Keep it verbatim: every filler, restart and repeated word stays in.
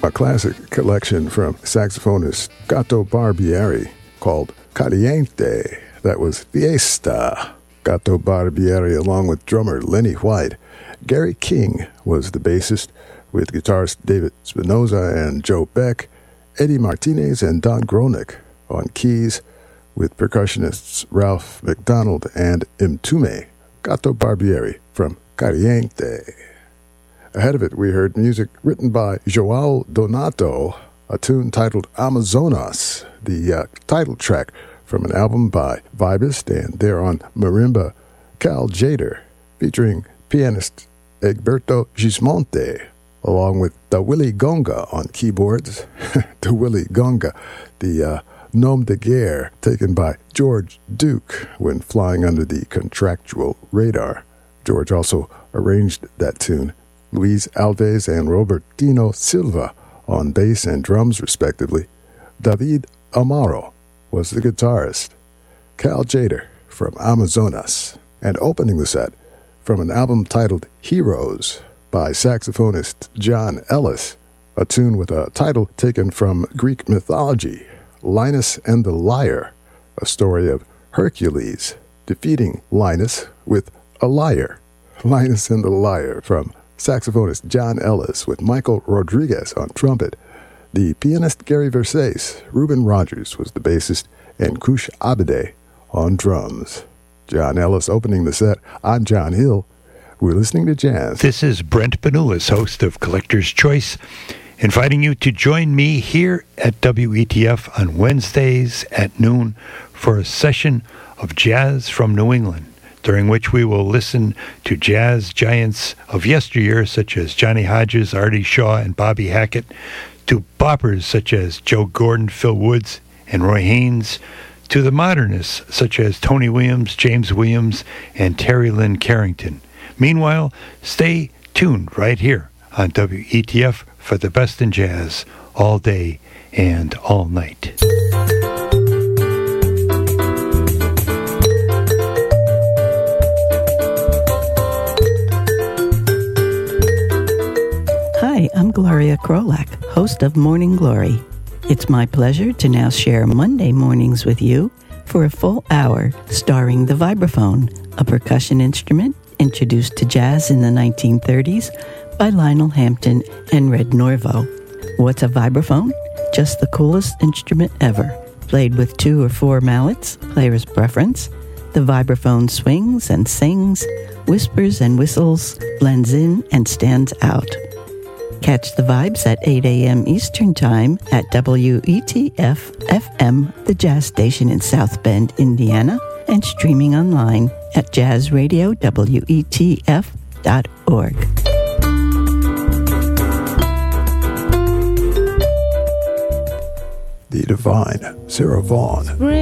a classic collection from saxophonist Gato Barbieri called Caliente. That was Fiesta. Gato Barbieri, along with drummer Lenny White. Gary King was the bassist, with guitarist David Spinoza and Joe Beck, Eddie Martinez and Don Gronick on keys, with percussionists Ralph McDonald and Mtume. Gato Barbieri from Caliente. Ahead of it, we heard music written by Joao Donato, a tune titled Amazonas, the uh, title track from an album by Vibist, and they're on marimba Cal Jader, featuring pianist Egberto Gismonte, along with the Willy Gonga on keyboards. The Willy Gonga, the uh, nom de guerre taken by George Duke when flying under the contractual radar. George also arranged that tune. Luis Alves and Robertino Silva on bass and drums, respectively. David Amaro was the guitarist. Cal Jader from Amazonas. And opening the set from an album titled Heroes by saxophonist John Ellis, a tune with a title taken from Greek mythology, Linus and the Lyre, a story of Hercules defeating Linus with a lyre. Linus and the Lyre from saxophonist John Ellis with Michael Rodriguez on trumpet. The pianist Gary Versace, Reuben Rogers was the bassist, and Kush Abede on drums. John Ellis opening the set. I'm John Hill. We're listening to jazz. This is Brent Benulis, host of Collector's Choice, inviting you to join me here at W E T F on Wednesdays at noon for a session of jazz from New England, during which we will listen to jazz giants of yesteryear such as Johnny Hodges, Artie Shaw, and Bobby Hackett, to boppers such as Joe Gordon, Phil Woods, and Roy Haynes, to the modernists such as Tony Williams, James Williams, and Terry Lynn Carrington. Meanwhile, stay tuned right here on W E T F for the best in jazz all day and all night. Hi, I'm Gloria Krolak, host of Morning Glory. It's my pleasure to now share Monday mornings with you for a full hour starring the vibraphone, a percussion instrument introduced to jazz in the nineteen thirties by Lionel Hampton and Red Norvo. What's a vibraphone? Just the coolest instrument ever. Played with two or four mallets, player's preference. The vibraphone swings and sings, whispers and whistles, blends in and stands out. Catch the vibes at eight a.m. Eastern Time at W E T F F M, the jazz station in South Bend, Indiana, and streaming online at jazz radio W E T F dot org. The divine Sarah Vaughan.